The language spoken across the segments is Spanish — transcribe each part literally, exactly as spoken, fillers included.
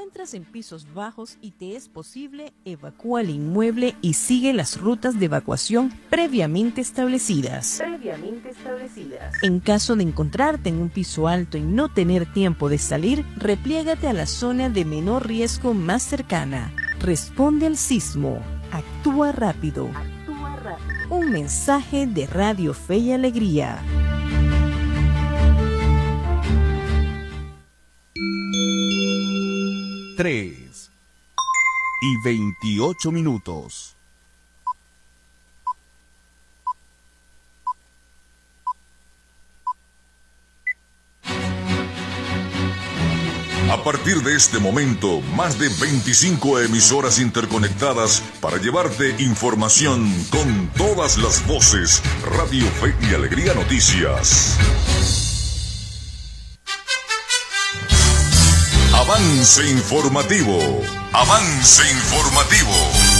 encuentras en pisos bajos y te es posible, evacúa el inmueble y sigue las rutas de evacuación previamente establecidas. Previamente establecidas. En caso de encontrarte en un piso alto y no tener tiempo de salir, repliégate a la zona de menor riesgo más cercana. Responde al sismo. Actúa rápido. Actúa rápido. Un mensaje de Radio Fe y Alegría. Tres y veintiocho minutos. A partir de este momento, más de veinticinco emisoras interconectadas para llevarte información con todas las voces. Radio Fe y Alegría Noticias. Avance informativo. Avance informativo.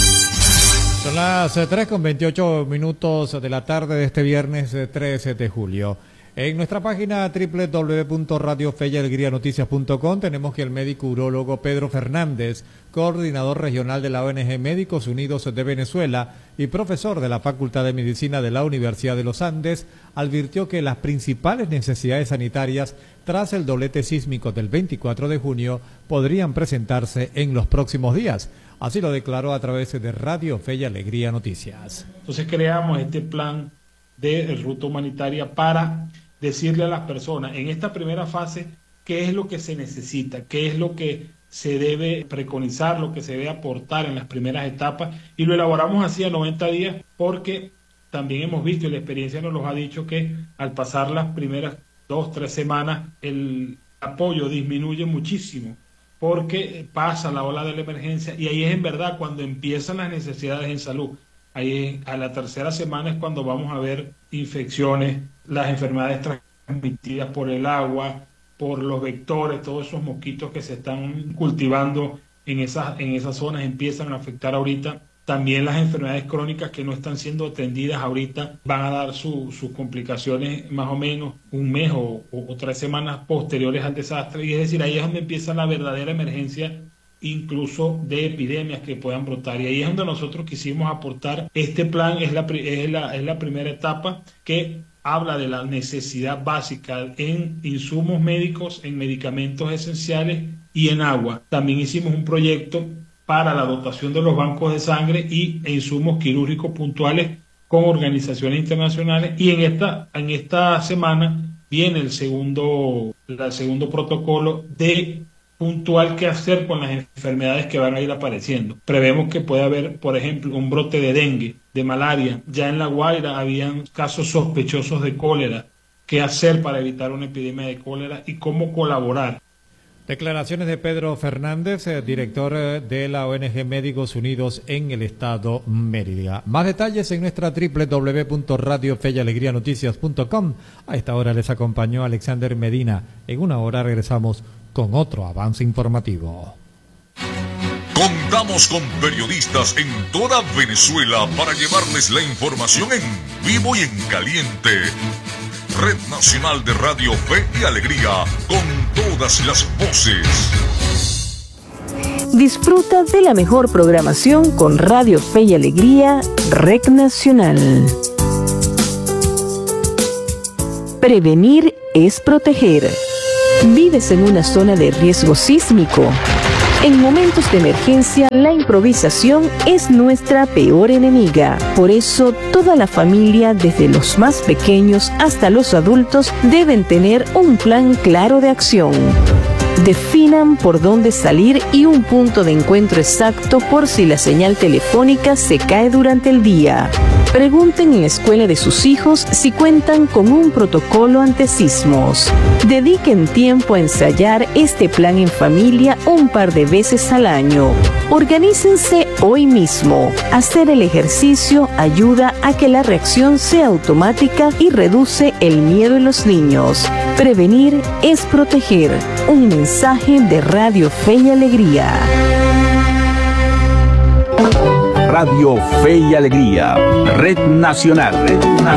Son las tres con veintiocho minutos de la tarde de este viernes trece de julio. En nuestra página doble u doble u doble u punto radio fe y alegría noticias punto com tenemos que el médico urólogo Pedro Fernández, coordinador regional de la O N G Médicos Unidos de Venezuela y profesor de la Facultad de Medicina de la Universidad de los Andes, advirtió que las principales necesidades sanitarias tras el doblete sísmico del veinticuatro de junio podrían presentarse en los próximos días. Así lo declaró a través de Radio Fe y Alegría Noticias. Entonces creamos este plan de ruta humanitaria para decirle a las personas en esta primera fase qué es lo que se necesita, qué es lo que se debe preconizar, lo que se debe aportar en las primeras etapas, y lo elaboramos así a noventa días porque también hemos visto y la experiencia nos lo ha dicho que al pasar las primeras dos, tres semanas el apoyo disminuye muchísimo porque pasa la ola de la emergencia y ahí es en verdad cuando empiezan las necesidades en salud. Ahí a la tercera semana es cuando vamos a ver infecciones, las enfermedades transmitidas por el agua, por los vectores, todos esos mosquitos que se están cultivando en esas, en esas zonas empiezan a afectar ahorita. También las enfermedades crónicas que no están siendo atendidas ahorita van a dar su, sus complicaciones más o menos un mes o, o, o tres semanas posteriores al desastre. Y es decir, ahí es donde empieza la verdadera emergencia, incluso de epidemias que puedan brotar. Y ahí es donde nosotros quisimos aportar. Este plan es la, es la, es la primera etapa que habla de la necesidad básica en insumos médicos, en medicamentos esenciales y en agua. También hicimos un proyecto para la dotación de los bancos de sangre y insumos quirúrgicos puntuales con organizaciones internacionales. Y en esta, en esta semana viene el segundo, el segundo protocolo de puntual qué hacer con las enfermedades que van a ir apareciendo. Prevemos que puede haber, por ejemplo, un brote de dengue, de malaria. Ya en La Guaira habían casos sospechosos de cólera. ¿Qué hacer para evitar una epidemia de cólera y cómo colaborar? Declaraciones de Pedro Fernández, eh, director eh, de la O N G Médicos Unidos en el estado Mérida. Más detalles en nuestra doble u doble u doble u punto radio fe y alegría noticias punto com. A esta hora les acompañó Alexander Medina. En una hora regresamos con otro avance informativo. Contamos con periodistas en toda Venezuela para llevarles la información en vivo y en caliente. Red Nacional de Radio Fe y Alegría, con todas las voces. Disfruta de la mejor programación con Radio Fe y Alegría, Red Nacional. Prevenir es proteger. ¿Vives en una zona de riesgo sísmico? En momentos de emergencia, la improvisación es nuestra peor enemiga. Por eso, toda la familia, desde los más pequeños hasta los adultos, deben tener un plan claro de acción. Definan por dónde salir y un punto de encuentro exacto por si la señal telefónica se cae durante el día. Pregunten en la escuela de sus hijos si cuentan con un protocolo ante sismos. Dediquen tiempo a ensayar este plan en familia un par de veces al año. Organícense hoy mismo. Hacer el ejercicio ayuda a que la reacción sea automática y reduce el miedo en los niños. Prevenir es proteger. Un mensaje de Radio Fe y Alegría. Radio Fe y Alegría, Red Nacional. Red Nacional.